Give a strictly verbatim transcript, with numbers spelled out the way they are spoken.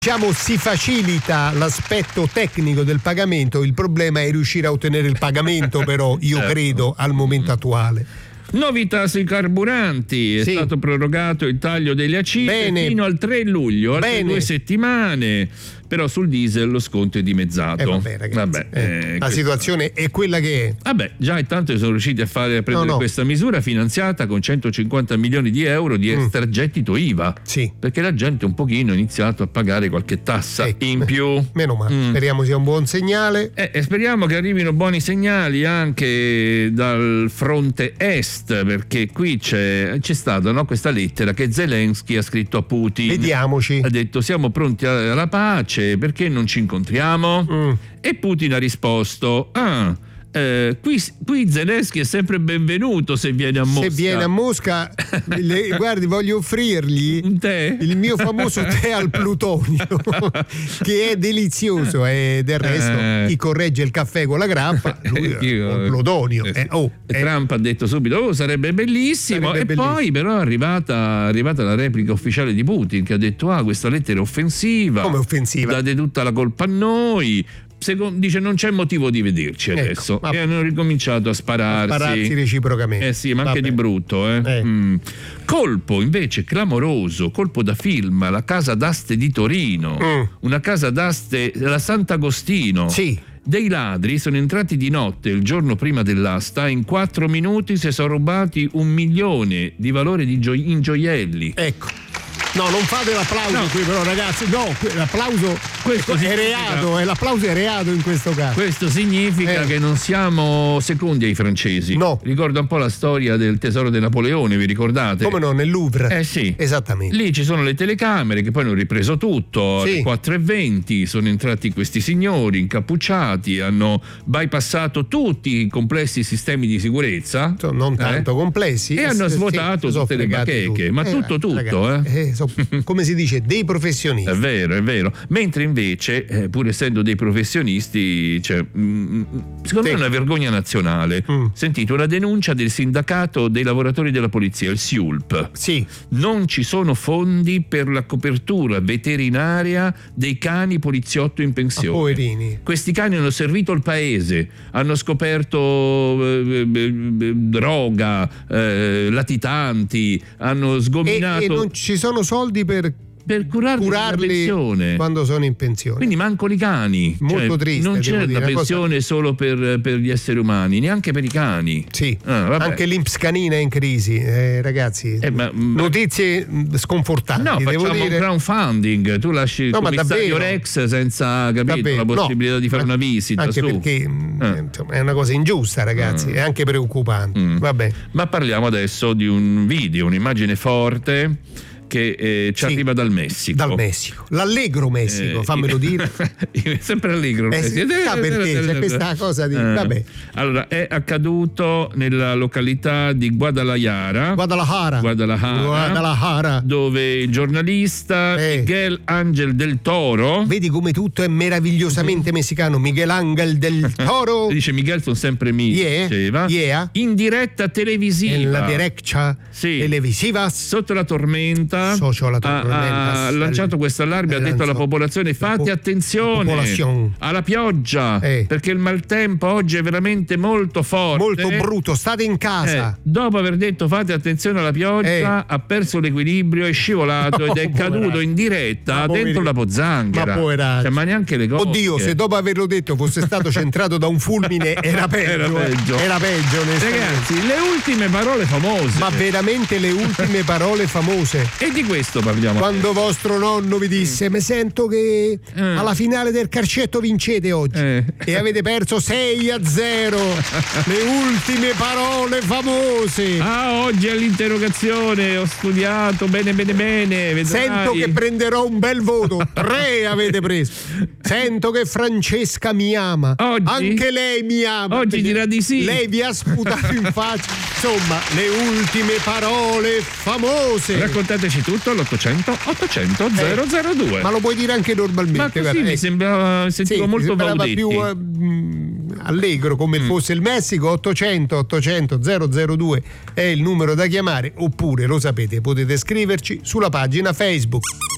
Diciamo, si facilita l'aspetto tecnico del pagamento, il problema è riuscire a ottenere il pagamento, però io certo. credo al momento attuale. Novità sui carburanti, è sì. stato prorogato il taglio delle accise Bene. fino al tre luglio, altre Bene. due settimane, però sul diesel lo sconto è dimezzato. Eh vabbè, ragazzi, vabbè, eh, eh, la questa... situazione è quella che è. Vabbè, già intanto sono riusciti a fare a prendere no, no. questa misura finanziata con centocinquanta milioni di euro di extragettito I V A. Sì. Perché la gente un pochino ha iniziato a pagare qualche tassa ecco. in più. Meno male, mm. speriamo sia un buon segnale. Eh, e speriamo che arrivino buoni segnali anche dal fronte est, perché qui c'è, c'è stata no, questa lettera che Zelensky ha scritto a Putin. Vediamoci. Ha detto siamo pronti alla pace, perché non ci incontriamo? Mm. E Putin ha risposto ah Eh, qui, qui Zelensky è sempre benvenuto se viene a Mosca. Se viene a Mosca, le, guardi, voglio offrirgli un tè? Il mio famoso tè al plutonio, che è delizioso e del resto eh. chi corregge il caffè con la grappa, lui è un plutonio. Eh, oh, eh. Trump ha detto subito oh, sarebbe bellissimo sarebbe e bellissimo. Poi però è arrivata, arrivata la replica ufficiale di Putin che ha detto ah questa lettera è offensiva. Come offensiva? Date tutta la colpa a noi. Secondo, dice non c'è motivo di vederci adesso ecco, e hanno ricominciato a spararsi, a spararsi reciprocamente. Eh sì, ma anche Vabbè. di brutto. Eh. Eh. Mm. Colpo invece clamoroso, colpo da film, la casa d'aste di Torino, mm. una casa d'aste, la Sant'Agostino. Sì. Dei ladri sono entrati di notte il giorno prima dell'asta, in quattro minuti si sono rubati un milione di valore di gio- in gioielli. Ecco. No, non fate l'applauso no. qui però ragazzi, no, l'applauso questo è reato, eh, l'applauso è reato in questo caso. Questo significa eh. che non siamo secondi ai francesi. No. Ricorda un po' la storia del tesoro di Napoleone, vi ricordate? Come no, nel Louvre. Eh sì. Esattamente. Lì ci sono le telecamere che poi hanno ripreso tutto, sì. alle quattro e venti sono entrati questi signori incappucciati, hanno bypassato tutti i complessi sistemi di sicurezza. Non tanto eh? complessi. E hanno svuotato sì, tutte le bacheche, ma eh, tutto tutto, ragazzi, eh. eh, so, come si dice, dei professionisti. È vero, è vero. Mentre invece, eh, pur essendo dei professionisti, cioè, mh, secondo sì. me è una vergogna nazionale. Mm. Sentite, una denuncia del sindacato dei lavoratori della polizia, il S I U L P. Sì. Non ci sono fondi per la copertura veterinaria dei cani poliziotto in pensione. Ah, poverini. Questi cani hanno servito il paese, hanno scoperto eh, eh, droga, eh, latitanti, hanno sgominato. E, e non ci sono soldi per per curarli, curarli quando sono in pensione. Quindi mancano i cani. Molto cioè, triste. Non c'è dire, la pensione cosa... solo per, per gli esseri umani, neanche per i cani. Sì, ah, anche l'I N P S canina è in crisi, eh, ragazzi. Eh, ma, notizie sconfortanti. No, devo facciamo dire... un crowdfunding. Tu lasci il no, commissario Rex senza capito, la possibilità no, di fare ma, una visita. Anche su. perché ah. insomma, è una cosa ingiusta, ragazzi, ah. è anche preoccupante. Mm. Vabbè. Ma parliamo adesso di un video, un'immagine forte che eh, ci sì, arriva dal Messico. Dal Messico. L'allegro Messico, eh, fammelo dire. Sempre allegro. Eh, sì, sa perché c'è questa cosa di... Eh. Vabbè. Allora, è accaduto nella località di Guadalajara. Guadalajara. Guadalajara. Guadalajara. Dove il giornalista eh. Miguel Ángel del Toro... Vedi come tutto è meravigliosamente messicano. Miguel Ángel del Toro. Dice Miguel sono sempre mi. Yeah. Diceva. Yeah. In diretta televisiva. Nella direccia sì. televisiva. Sotto la tormenta. Ha, ha lanciato questo allarme, ha detto alla popolazione fate po- attenzione alla pioggia eh. perché il maltempo oggi è veramente molto forte, molto brutto, state in casa. Eh, dopo aver detto fate attenzione alla pioggia eh. ha perso l'equilibrio, è scivolato no, ed è poveraccio. caduto in diretta ma dentro la pozzanghera, ma, cioè, ma neanche le cose. Oddio, se dopo averlo detto fosse stato centrato da un fulmine era peggio, era peggio, era peggio ragazzi, le ultime parole famose, ma veramente le ultime parole famose. E di questo parliamo. Quando adesso. vostro nonno vi disse mi sento che eh. alla finale del calcetto vincete oggi eh. e avete perso sei a zero. Le ultime parole famose. Ah, oggi all'interrogazione ho studiato bene bene bene, vedrai. Sento che prenderò un bel voto. Tre avete preso. Sento che Francesca mi ama. Oggi? Anche lei mi ama. Oggi dirà di sì. Lei vi ha sputato in faccia. Insomma, le ultime parole famose. Raccontateci tutto all'ottocento ottocento zero zero due. Eh, ma lo puoi dire anche normalmente. Ma così guarda, mi eh. sembra sentivo sì, molto mi sembrava Vaudetti. più uh, allegro come mm. fosse il Messico. Ottocento ottocento zero zero due è il numero da chiamare, oppure lo sapete, potete scriverci sulla pagina Facebook.